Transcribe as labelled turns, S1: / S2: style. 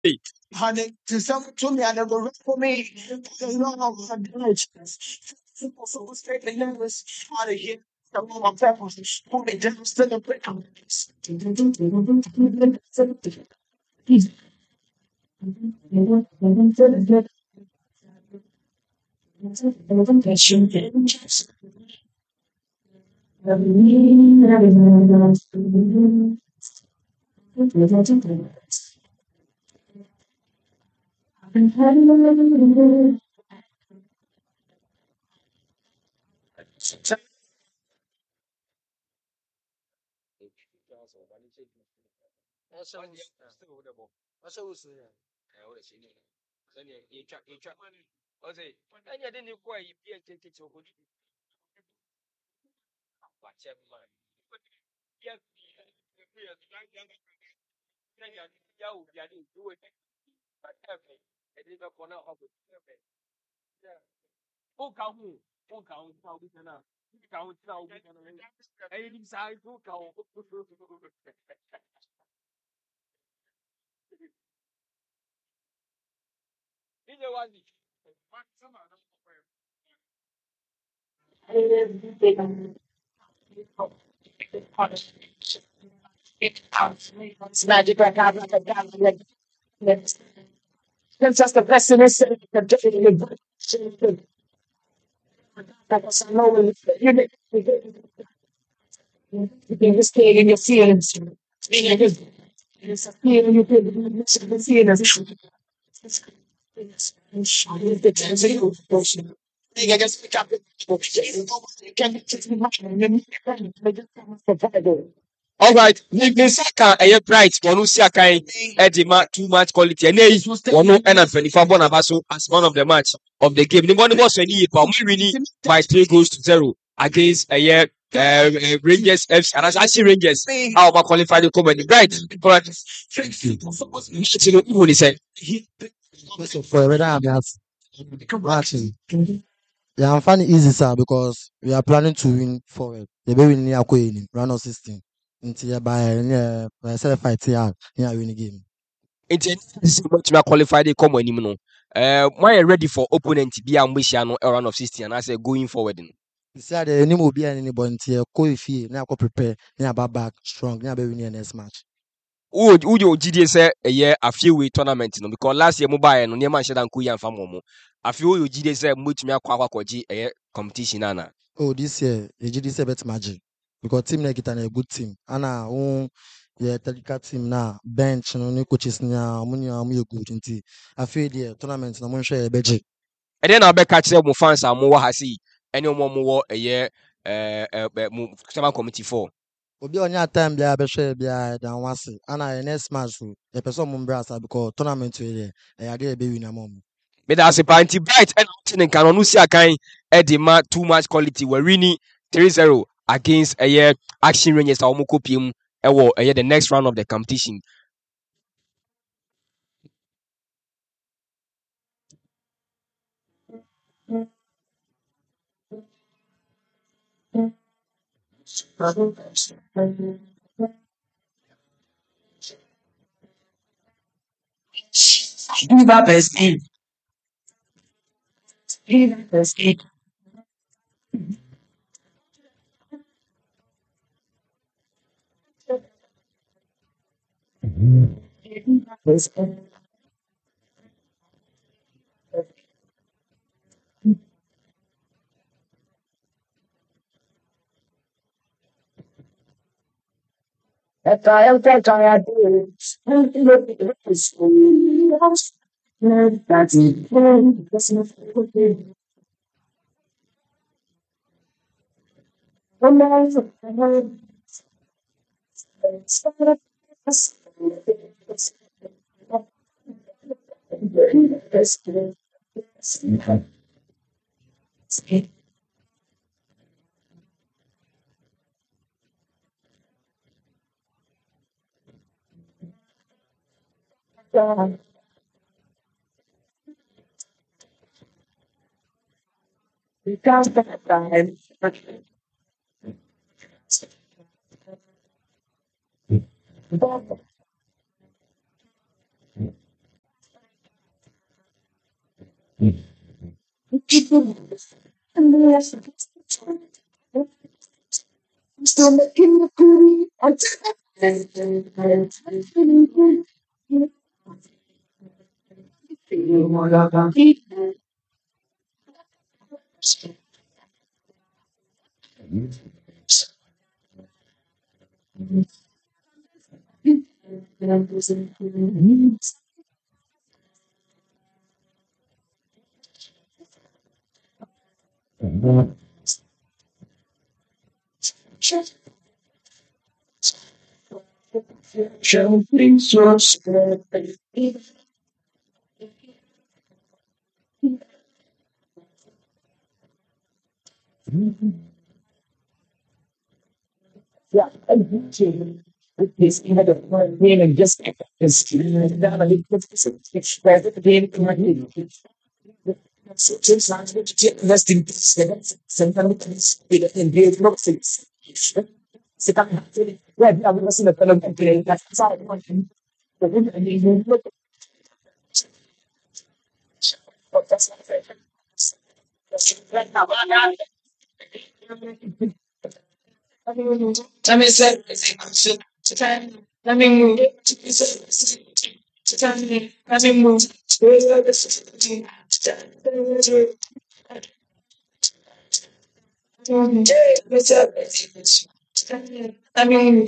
S1: Honey, to some to me, and they go for me. You know how much so straight the nervous out of here. The moment purpose, who they just still a break. It's magic right now, it's just the blessing is because I know you can just stay in your feelings. It's a feeling you can the feelings. I just pick up you can just
S2: All right, ne saka ɛyɛ bright wɔn si akan ɛde ma too much quality ɛnna yi wɔn ɛna mpanyinfoɔ abɔ n'aba so as man of the match of the game ne bɔ ne bɔ so ɛni yie pa wɔn wini by 3-0 against Rangers FC and actually Rangers a wɔn qualify de come ɛni bright correct match no ihu ni sɛ.
S3: For whether I'm matching. Yeah, I'm finding easy, sir, because we are planning to win forward. The way we need to win round of 16. Until by self fight here, win the game.
S2: Nti ɛni wɔtumi qualify de come anim no wɔn yɛ ready for opponent bi a wɔn bɛhyia no round of 16 anaasɛ going forward no.
S3: You see, the name will be any but until if now prepare, now back strong, now be winning the next match.
S2: Who OGD say a year a few way tournament no because last year mobile no near Manchester and Kuya and Famomo. A few OGD say much me akwa kwaji a competition ana.
S3: Oh, this year, the GDC bet magic because team like it and a good team. Anna, yeah, technical team now bench no coaches now, money good until I feel the tournament no one share a budget.
S2: And then I'll be catch them fans and more hasi any more a year summer committee for.
S3: Obi onya time bia be share bia dan wase ana next match so e person mo brasa because tournament we there e ade e be win amom.
S2: But as a party bright and in can no see akan edema too much quality we really 3-0 against a year action rangers a omo kopiem ewo a year the next round of the competition.
S1: Give up his name. Give up his name. If I am that I do, that's it. Because that time, Still making the good. Shall please your spirit. Yeah, I need to with this kind of being and just is down a little bit express it being community. So just not to get investing sometimes with in the process. Se tá yeah, I'm listening to the complaint that's all I want to and you look at that's not fair. That's right now. Let me say, let me move. Let me move. I mean,